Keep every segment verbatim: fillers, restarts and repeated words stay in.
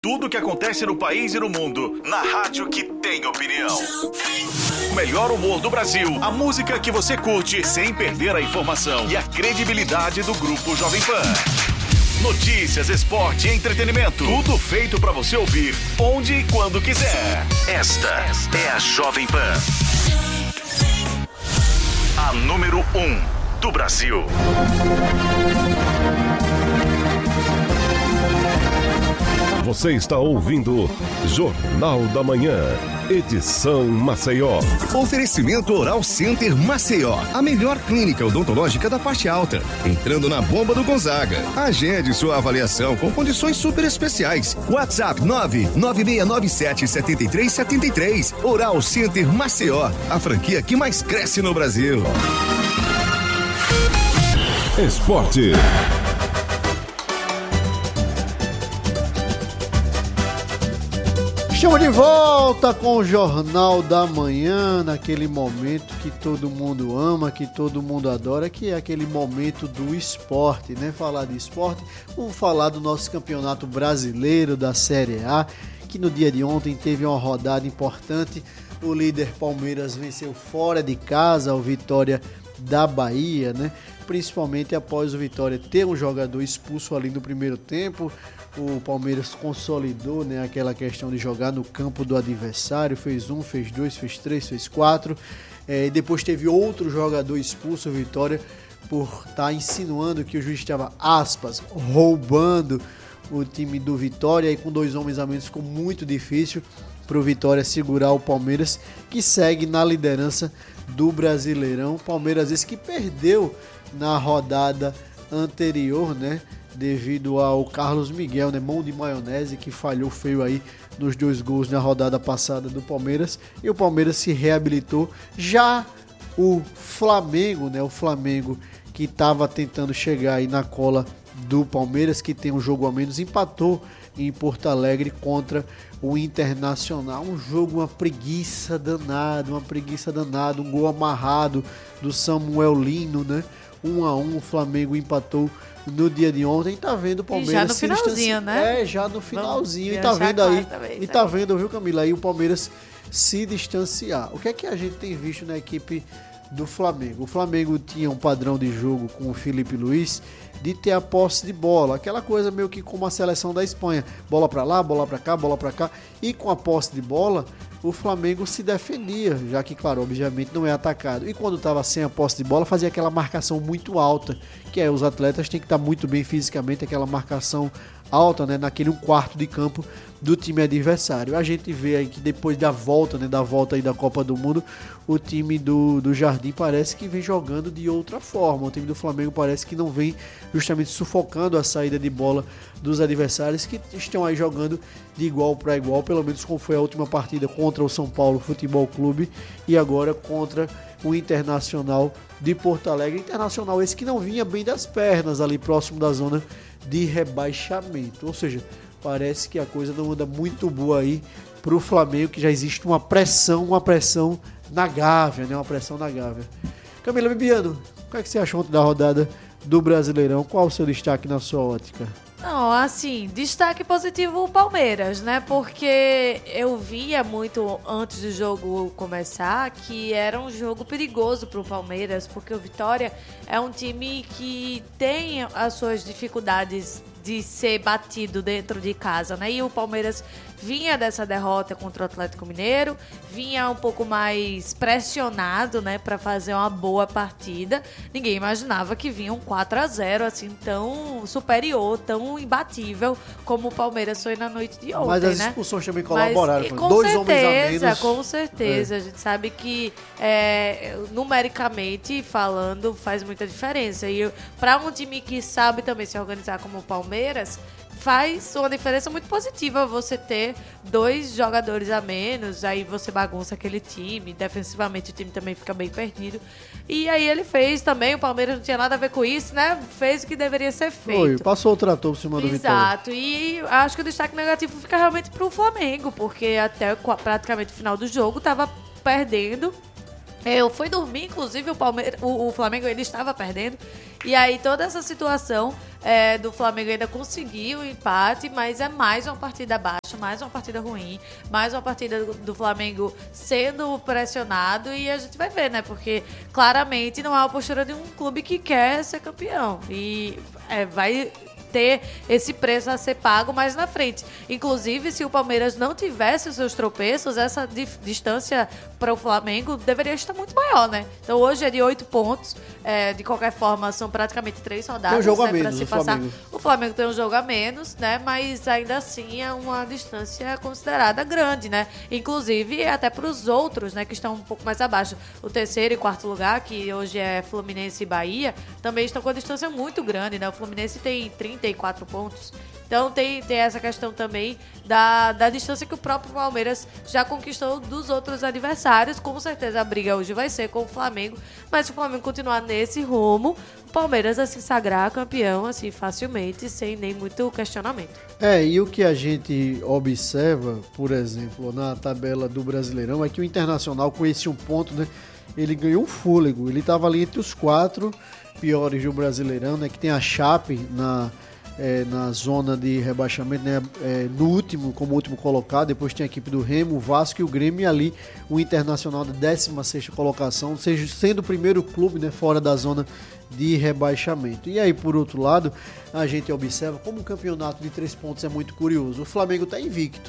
Tudo o que acontece no país e no mundo, na rádio que tem opinião. O melhor humor do Brasil, a música que você curte sem perder a informação e a credibilidade do Grupo Jovem Pan. Notícias, esporte e entretenimento, tudo feito pra você ouvir onde e quando quiser. Esta é a Jovem Pan. A número um do Brasil. Você está ouvindo Jornal da Manhã, edição Maceió. Oferecimento Oral Center Maceió, a melhor clínica odontológica da parte alta. Entrando na bomba do Gonzaga. Agende sua avaliação com condições super especiais. WhatsApp nove nove seis nove sete sete três sete três. Oral Center Maceió, a franquia que mais cresce no Brasil. Esporte. Estamos de volta com o Jornal da Manhã, naquele momento que todo mundo ama, que todo mundo adora, que é aquele momento do esporte, né? Falar de esporte, vamos falar do nosso campeonato brasileiro da Série A, que no dia de ontem teve uma rodada importante. O líder Palmeiras venceu fora de casa o Vitória da Bahia, né? Principalmente após o Vitória ter um jogador expulso ali no primeiro tempo. O Palmeiras consolidou, né, aquela questão de jogar no campo do adversário, fez um, fez dois, fez três, fez quatro. É, depois teve outro jogador expulso, o Vitória, por estar tá insinuando que o juiz estava, aspas, roubando o time do Vitória. E com dois homens a menos ficou muito difícil para o Vitória segurar o Palmeiras, que segue na liderança do Brasileirão. Palmeiras esse que perdeu na rodada anterior, né? Devido ao Carlos Miguel, né, mão de maionese, que falhou feio aí nos dois gols na rodada passada do Palmeiras, e o Palmeiras se reabilitou. Já o Flamengo, né, o Flamengo que estava tentando chegar aí na cola do Palmeiras, que tem um jogo a menos, empatou em Porto Alegre contra o Internacional. Um jogo, uma preguiça danada, uma preguiça danada, um gol amarrado do Samuel Lino, né, um a um, o Flamengo empatou no dia de ontem. Tá vendo o Palmeiras, e já no finalzinho, distanci... né? É, já no finalzinho. Vamos, e tá vendo aí, vez, e tá vendo, viu, Camila, aí o Palmeiras se distanciar. O que é que a gente tem visto na equipe do Flamengo? O Flamengo tinha um padrão de jogo com o Felipe Luiz de ter a posse de bola, aquela coisa meio que como a seleção da Espanha, bola pra lá, bola pra cá, bola pra cá, e com a posse de bola o Flamengo se defendia, já que, claro, obviamente não é atacado. E quando estava sem a posse de bola, fazia aquela marcação muito alta, que é, os atletas têm que estar muito bem fisicamente, aquela marcação alta, né, naquele um quarto de campo do time adversário. A gente vê aí que depois da volta, né, da volta aí da Copa do Mundo, o time do, do Jardim parece que vem jogando de outra forma. O time do Flamengo parece que não vem justamente sufocando a saída de bola dos adversários, que estão aí jogando de igual para igual, pelo menos como foi a última partida contra o São Paulo Futebol Clube e agora contra o Internacional de Porto Alegre. Internacional esse que não vinha bem das pernas ali próximo da zona de rebaixamento, ou seja, parece que a coisa não anda muito boa aí pro Flamengo, que já existe uma pressão, uma pressão na Gávea, né? Uma pressão na Gávea. Camila Bibiano, o que é que você achou da rodada do Brasileirão? Qual o seu destaque na sua ótica? Não, assim, destaque positivo o Palmeiras, né? Porque eu via muito antes do jogo começar que era um jogo perigoso pro Palmeiras, porque o Vitória é um time que tem as suas dificuldades de ser batido dentro de casa, né? E o Palmeiras vinha dessa derrota contra o Atlético Mineiro, vinha um pouco mais pressionado, né, para fazer uma boa partida. Ninguém imaginava que vinha um quatro a zero assim tão superior, tão imbatível como o Palmeiras foi na noite de ontem, Mas as né? expulsões também colaboraram. Mas, com dois certeza, homens a menos. Com certeza, é. A gente sabe que é, numericamente falando faz muita diferença. E para um time que sabe também se organizar como o Palmeiras, faz uma diferença muito positiva você ter dois jogadores a menos, aí você bagunça aquele time, defensivamente o time também fica bem perdido. E aí ele fez também, o Palmeiras não tinha nada a ver com isso, né? Fez o que deveria ser feito. Foi, passou o trator por cima do Vitória. Exato, e acho que o destaque negativo fica realmente pro Flamengo, porque até praticamente o final do jogo tava perdendo. Eu fui dormir, inclusive o, Palmeiras, o, o Flamengo ele estava perdendo. E aí toda essa situação é, do Flamengo ainda conseguir o empate, mas é mais uma partida baixa, mais uma partida ruim, mais uma partida do, do Flamengo sendo pressionado, e a gente vai ver, né? Porque claramente não é a postura de um clube que quer ser campeão. E é, vai ter esse preço a ser pago mais na frente. Inclusive, se o Palmeiras não tivesse os seus tropeços, essa dif- distância para o Flamengo deveria estar muito maior, né? Então hoje é de oito pontos. É, de qualquer forma, são praticamente três rodadas, tem um jogo né, a menos, para se o passar. Flamengo. O Flamengo tem um jogo a menos, né? Mas ainda assim é uma distância considerada grande, né? Inclusive até para os outros, né, que estão um pouco mais abaixo. O terceiro e quarto lugar, que hoje é Fluminense e Bahia, também estão com a distância muito grande, né? O Fluminense tem trinta e quatro pontos. Então tem, tem essa questão também da, da distância que o próprio Palmeiras já conquistou dos outros adversários. Com certeza a briga hoje vai ser com o Flamengo, mas se o Flamengo continuar nesse rumo, o Palmeiras vai se sagrar campeão assim facilmente, sem nem muito questionamento. É, e o que a gente observa, por exemplo, na tabela do Brasileirão, é que o Internacional, com esse um ponto, né, ele ganhou um fôlego. Ele estava ali entre os quatro piores do Brasileirão, né, que tem a Chape na... É, na zona de rebaixamento, né, é, no último, como último colocado. Depois tem a equipe do Remo, o Vasco e o Grêmio, e ali o Internacional da décima sexta colocação, seja, sendo o primeiro clube, né, fora da zona de rebaixamento. E aí, por outro lado, a gente observa como o campeonato de três pontos é muito curioso. O Flamengo está invicto,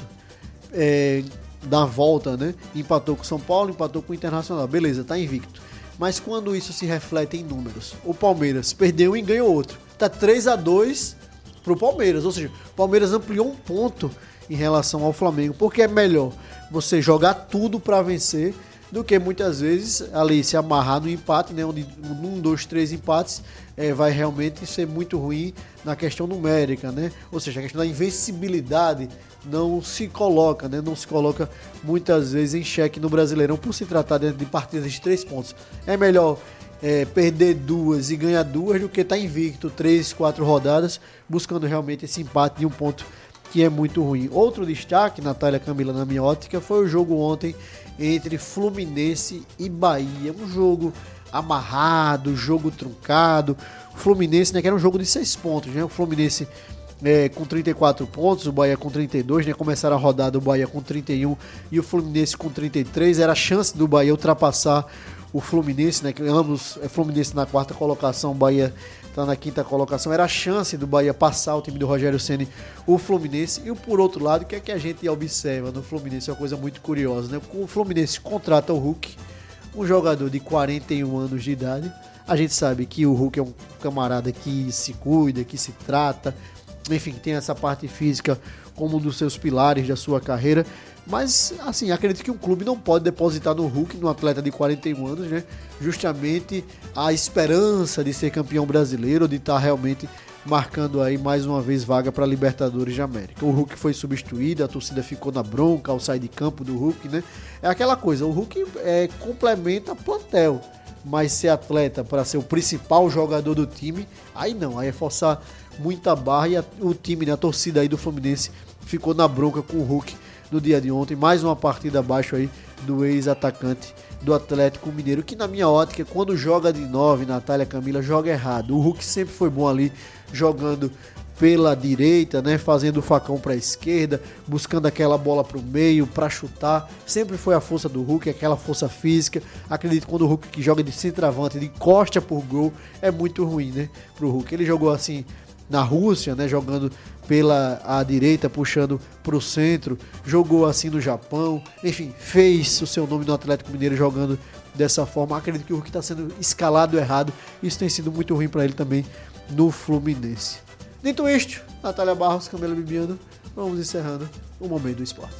é, da volta, né, empatou com o São Paulo, empatou com o Internacional, beleza, está invicto. Mas quando isso se reflete em números, o Palmeiras perdeu e ganhou outro, está três a dois pro Palmeiras, ou seja, o Palmeiras ampliou um ponto em relação ao Flamengo, porque é melhor você jogar tudo para vencer do que muitas vezes ali se amarrar no empate, né, onde um, dois, três empates é, vai realmente ser muito ruim na questão numérica, né, ou seja, a questão da invencibilidade não se coloca, né, não se coloca muitas vezes em xeque no Brasileirão por se tratar de, de partidas de três pontos. É melhor É, perder duas e ganhar duas do que estar tá invicto três, quatro rodadas, buscando realmente esse empate de um ponto que é muito ruim. Outro destaque, Natália, Camila, na minha ótica, foi o jogo ontem entre Fluminense e Bahia. Um jogo amarrado, jogo truncado. O Fluminense, né, que era um jogo de seis pontos, né? O Fluminense é, com trinta e quatro pontos, o Bahia com trinta e dois, né? Começaram a rodada o Bahia com trinta e um e o Fluminense com trinta e três. Era a chance do Bahia ultrapassar o Fluminense, né, que ambos é Fluminense na quarta colocação, o Bahia está na quinta colocação. Era a chance do Bahia passar o time do Rogério Ceni, o Fluminense. E por outro lado, o que é que a gente observa no Fluminense? É uma coisa muito curiosa, né? O Fluminense contrata o Hulk, um jogador de quarenta e um anos de idade. A gente sabe que o Hulk é um camarada que se cuida, que se trata, enfim, tem essa parte física como um dos seus pilares da sua carreira. Mas, assim, acredito que um clube não pode depositar no Hulk, no atleta de quarenta e um anos, né, justamente a esperança de ser campeão brasileiro, de estar realmente marcando aí mais uma vez vaga para a Libertadores de América. O Hulk foi substituído, a torcida ficou na bronca ao sair de campo do Hulk, né? É aquela coisa, o Hulk é, complementa plantel, mas ser atleta para ser o principal jogador do time, aí não, aí é forçar muita barra, e a, o time, né, a torcida aí do Fluminense ficou na bronca com o Hulk no dia de ontem. Mais uma partida abaixo aí do ex-atacante do Atlético Mineiro, que na minha ótica, quando joga de nove, Natália, Camila, joga errado. O Hulk sempre foi bom ali, jogando pela direita, né, fazendo o facão para a esquerda, buscando aquela bola para o meio, para chutar. Sempre foi a força do Hulk, aquela força física. Acredito que quando o Hulk que joga de centroavante, de costa por gol, é muito ruim, né, pro Hulk. Ele jogou assim na Rússia, né, jogando pela a direita, puxando para o centro, jogou assim no Japão, enfim, fez o seu nome no Atlético Mineiro jogando dessa forma. Acredito que o Hulk está sendo escalado errado, isso tem sido muito ruim para ele também no Fluminense. Dito isto, Natália Barros, Camila Bibiano, vamos encerrando o Momento do Esporte.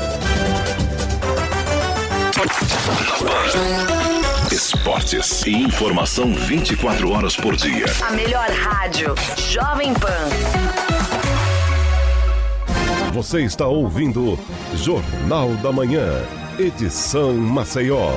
Esportes e informação vinte e quatro horas por dia. A melhor rádio, Jovem Pan. Você está ouvindo Jornal da Manhã, edição Maceió.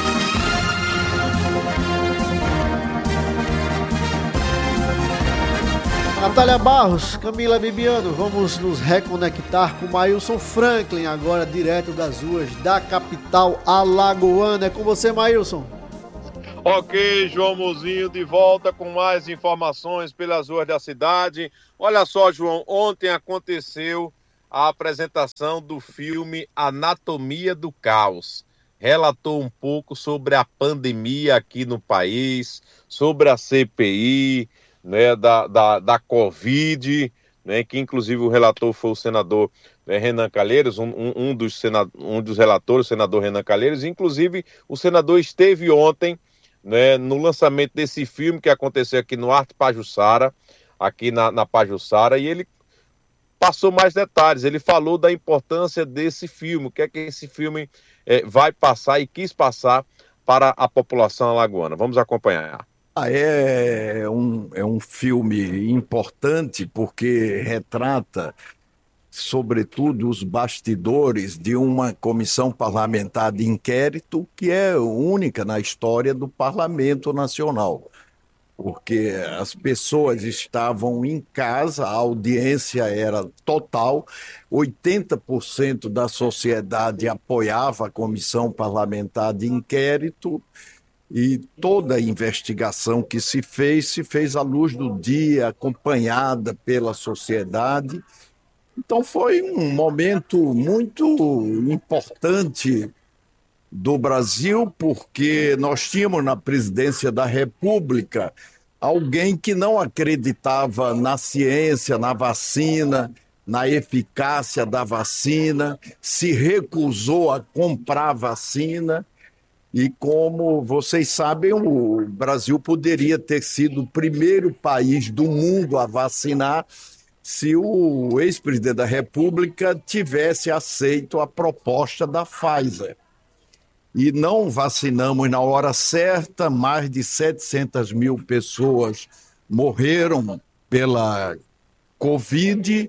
Natália Barros, Camila Bibiano, vamos nos reconectar com Maílson Franklin, agora direto das ruas da capital alagoana. É com você, Maílson. Ok, João Mozinho de volta com mais informações pelas ruas da cidade. Olha só, João, ontem aconteceu a apresentação do filme Anatomia do Caos. Relatou um pouco sobre a pandemia aqui no país, sobre a C P I, né, da, da, da Covid, né, que inclusive o relator foi o senador né, Renan Calheiros, um, um, um, dos senado, um dos relatores, o senador Renan Calheiros. Inclusive o senador esteve ontem né, no lançamento desse filme que aconteceu aqui no Arte Pajuçara, aqui na, na Pajuçara, e ele passou mais detalhes, ele falou da importância desse filme, o que é que esse filme é, vai passar e quis passar para a população alagoana. Vamos acompanhar. Ah, é, um, é um filme importante porque retrata, sobretudo, os bastidores de uma comissão parlamentar de inquérito que é única na história do Parlamento Nacional. Porque as pessoas estavam em casa, a audiência era total, oitenta por cento da sociedade apoiava a comissão parlamentar de inquérito e toda a investigação que se fez, se fez à luz do dia, acompanhada pela sociedade. Então foi um momento muito importante do Brasil, porque nós tínhamos na presidência da República alguém que não acreditava na ciência, na vacina, na eficácia da vacina, se recusou a comprar vacina. E como vocês sabem, o Brasil poderia ter sido o primeiro país do mundo a vacinar se o ex-presidente da República tivesse aceito a proposta da Pfizer. E não vacinamos na hora certa, mais de setecentas mil pessoas morreram pela Covid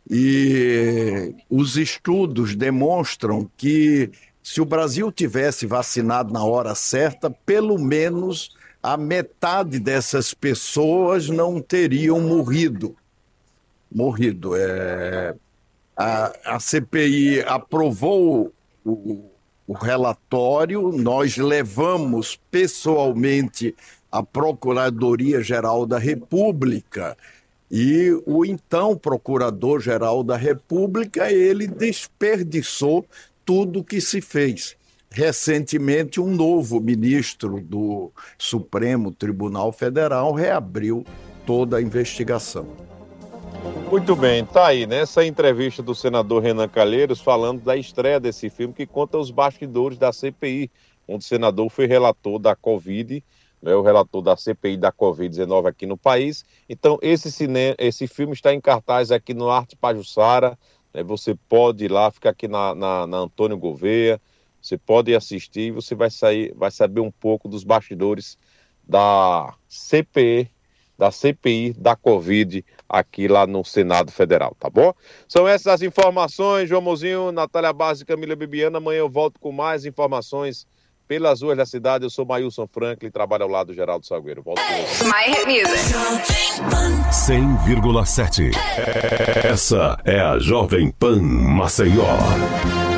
e os estudos demonstram que se o Brasil tivesse vacinado na hora certa, pelo menos a metade dessas pessoas não teriam morrido. Morrido. É... A, a C P I aprovou o, o relatório, nós levamos pessoalmente à Procuradoria-Geral da República e o então Procurador-Geral da República, ele desperdiçou tudo que se fez. Recentemente, um novo ministro do Supremo Tribunal Federal reabriu toda a investigação. Muito bem, tá aí, nessa entrevista do senador Renan Calheiros falando da estreia desse filme que conta os bastidores da C P I, onde o senador foi relator da Covid, né, o relator da C P I da covid dezenove aqui no país. Então, esse, cine... esse filme está em cartaz aqui no Arte Pajuçara. Você pode ir lá, fica aqui na, na, na Antônio Gouveia, você pode assistir e você vai, sair, vai saber um pouco dos bastidores da C P I, da C P I da Covid aqui lá no Senado Federal, tá bom? São essas as informações, João Mozinho, Natália Barros e Camila Bibiana. Amanhã eu volto com mais informações pelas ruas da cidade. Eu sou Maílson Franklin, trabalho ao lado do Geraldo Salgueiro. Volto com My Hit Music. cem vírgula sete. Essa é a Jovem Pan Maceió.